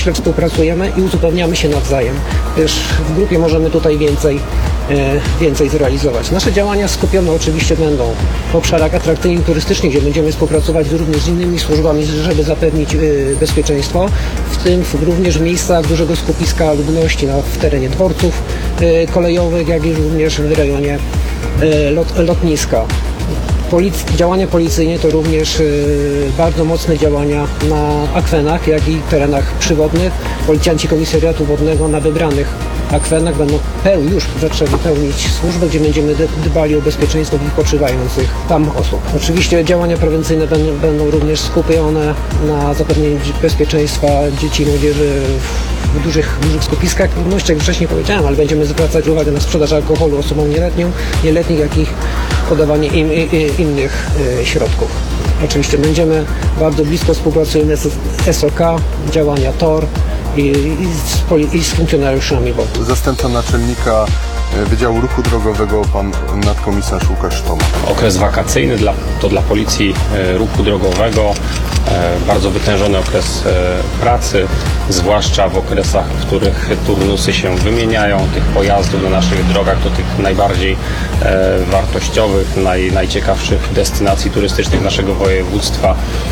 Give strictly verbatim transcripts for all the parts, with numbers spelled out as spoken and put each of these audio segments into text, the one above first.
ściśle współpracujemy i uzupełniamy się nawzajem, gdyż w grupie możemy tutaj więcej, więcej zrealizować. Nasze działania skupione oczywiście będą w obszarach atrakcyjnych turystycznie, gdzie będziemy współpracować również z innymi służbami, żeby zapewnić bezpieczeństwo, w tym również w miejscach dużego skupiska ludności na, w terenie dworców kolejowych, jak i również w rejonie lot, lotniska. Polic działania policyjne to również y, bardzo mocne działania na akwenach, jak i terenach przywodnych. Policjanci Komisariatu Wodnego na wybranych akwenach będą peł, już zaczęli pełnić służbę, gdzie będziemy dbali o bezpieczeństwo wypoczywających tam osób. Oczywiście działania prewencyjne będą, będą również skupione na zapewnieniu bezpieczeństwa dzieci i młodzieży w dużych, dużych skupiskach ludności, jak wcześniej powiedziałem, ale będziemy zwracać uwagę na sprzedaż alkoholu osobom nieletnim, nieletnich, jak i podawanie im, im, innych y, środków. Oczywiście będziemy bardzo blisko współpracujemy z S O K, działania T O R i, i, z, i z funkcjonariuszami W O P. Zastępca naczelnika Wydziału Ruchu Drogowego, pan nadkomisarz Łukasz Toma. Okres wakacyjny dla, to dla Policji Ruchu Drogowego bardzo wytężony okres pracy, zwłaszcza w okresach, w których turnusy się wymieniają tych pojazdów na naszych drogach, do tych najbardziej wartościowych, naj, najciekawszych destynacji turystycznych naszego województwa.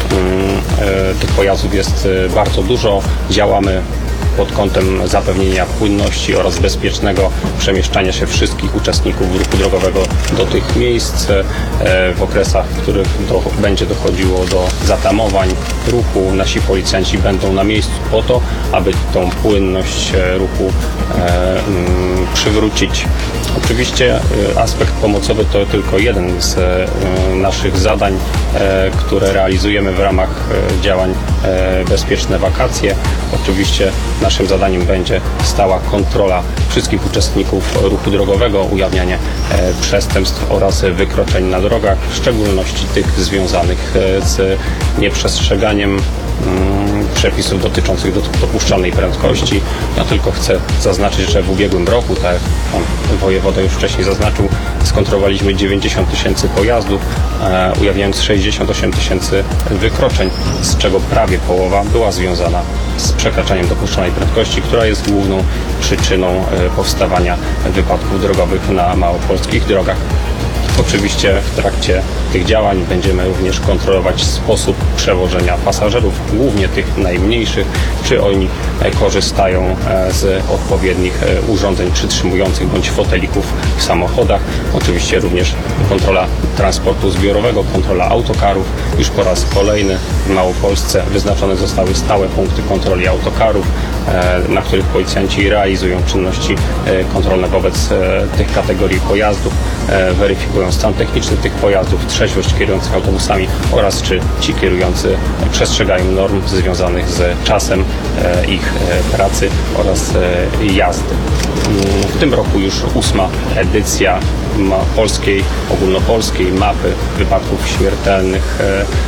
Tych pojazdów jest bardzo dużo. Działamy pod kątem zapewnienia płynności oraz bezpiecznego przemieszczania się wszystkich uczestników ruchu drogowego do tych miejsc w okresach, w których do, będzie dochodziło do zatamowań ruchu. Nasi policjanci będą na miejscu po to, aby tą płynność ruchu e, m, przywrócić. Oczywiście aspekt pomocowy to tylko jeden z e, naszych zadań, e, które realizujemy w ramach e, działań e, Bezpieczne Wakacje. Oczywiście naszym zadaniem będzie stała kontrola wszystkich uczestników ruchu drogowego, ujawnianie e, przestępstw oraz wykroczeń na drogach, w szczególności tych związanych e, z nieprzestrzeganiem mm, przepisów dotyczących dopuszczalnej prędkości. Ja tylko chcę zaznaczyć, że w ubiegłym roku, tak jak pan wojewoda już wcześniej zaznaczył, skontrolowaliśmy dziewięćdziesiąt tysięcy pojazdów, e, ujawniając sześćdziesiąt osiem tysięcy wykroczeń, z czego prawie połowa była związana z przekraczaniem dopuszczalnej prędkości, która jest główną przyczyną e, powstawania wypadków drogowych na małopolskich drogach. Oczywiście w trakcie tych działań będziemy również kontrolować sposób przewożenia pasażerów, głównie tych najmniejszych, czy oni korzystają z odpowiednich urządzeń przytrzymujących bądź fotelików w samochodach. Oczywiście również kontrola transportu zbiorowego, kontrola autokarów. Już po raz kolejny w Małopolsce wyznaczone zostały stałe punkty kontroli autokarów, na których policjanci realizują czynności kontrolne wobec tych kategorii pojazdów, weryfikują stan techniczny tych pojazdów, trzeźwość kierujących autobusami oraz czy ci kierujący przestrzegają norm związanych z czasem ich pracy oraz jazdy. W tym roku już ósma edycja polskiej, ogólnopolskiej mapy wypadków śmiertelnych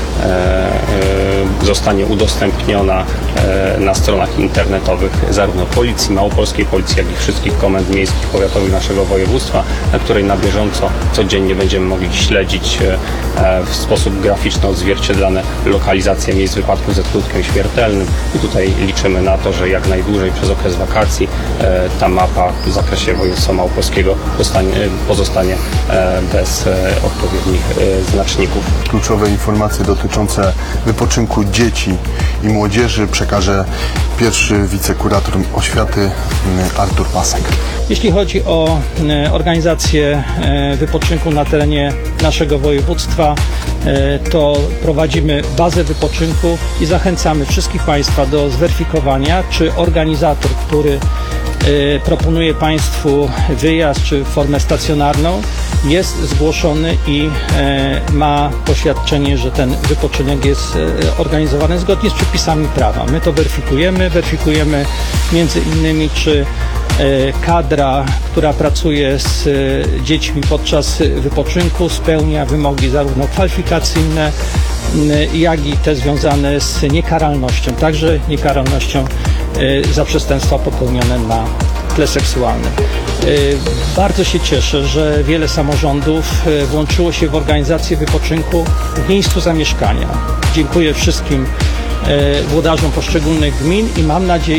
zostanie udostępniona na stronach internetowych zarówno Policji Małopolskiej, Policji, jak i wszystkich komend miejskich, powiatowych naszego województwa, na której na bieżąco codziennie będziemy mogli śledzić w sposób graficzny odzwierciedlane lokalizacje miejsc wypadków ze skutkiem śmiertelnym i tutaj liczymy na to, że jak najdłużej przez okres wakacji ta mapa w zakresie województwa małopolskiego zostanie, pozostanie bez odpowiednich znaczników. Kluczowe informacje dotyczące wypoczynku dzieci i młodzieży przekaże pierwszy wicekurator oświaty Artur Pasek. Jeśli chodzi o organizację wypoczynku na terenie naszego województwa, to prowadzimy bazę wypoczynku i zachęcamy wszystkich Państwa do zweryfikowania, czy organizator, który proponuje Państwu wyjazd czy formę stacjonarną, jest zgłoszony i ma poświadczenie, że ten wypoczynek jest organizowany zgodnie z przepisami prawa. My to weryfikujemy, weryfikujemy między innymi, czy kadra, która pracuje z dziećmi podczas wypoczynku, spełnia wymogi zarówno kwalifikacyjne, jak i te związane z niekaralnością, także niekaralnością za przestępstwa popełnione na tle seksualnym. Bardzo się cieszę, że wiele samorządów włączyło się w organizację wypoczynku w miejscu zamieszkania. Dziękuję wszystkim włodarzom poszczególnych gmin i mam nadzieję,